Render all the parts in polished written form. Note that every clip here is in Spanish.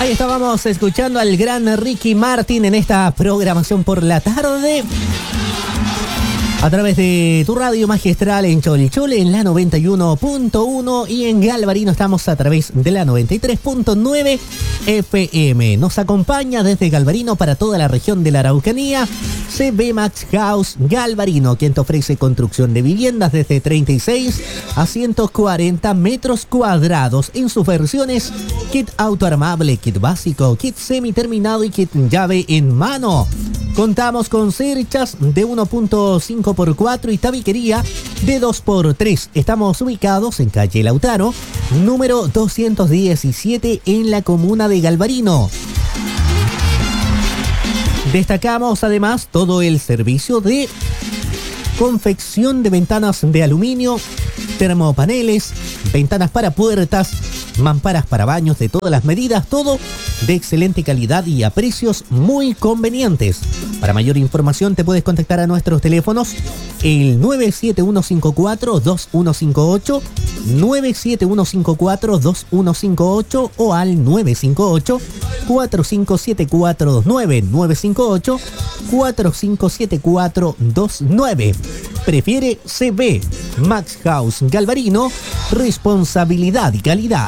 Ahí estábamos escuchando al gran Ricky Martin en esta programación por la tarde. A través de tu radio magistral en Cholichole en la 91.1 y en Galvarino estamos a través de la 93.9 FM. Nos acompaña desde Galvarino para toda la región de la Araucanía CB Max House Galvarino, quien te ofrece construcción de viviendas desde 36 a 140 metros cuadrados en sus versiones kit autoarmable, kit básico, kit semiterminado y kit llave en mano. Contamos con cerchas de 1.5x4 y tabiquería de 2x3. Estamos ubicados en calle Lautaro, número 217 en la comuna de Galvarino. Destacamos además todo el servicio de confección de ventanas de aluminio, termopaneles, ventanas para puertas, mamparas para baños de todas las medidas, todo de excelente calidad y a precios muy convenientes. Para mayor información te puedes contactar a nuestros teléfonos el 97154-2158, 97154-2158 o al 958-457429, 958-457429. Prefiere CB Max House Galvarino, responsabilidad y calidad.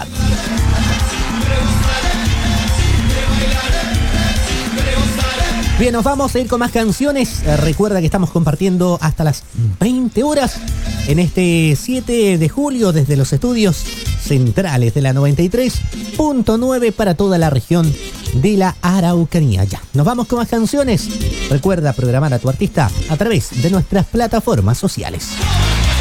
Bien, nos vamos a ir con más canciones. Recuerda que estamos compartiendo hasta las 20 horas en este 7 de julio desde los estudios centrales de la 93.9 para toda la región de la Araucanía. Ya, nos vamos con más canciones. Recuerda programar a tu artista a través de nuestras plataformas sociales.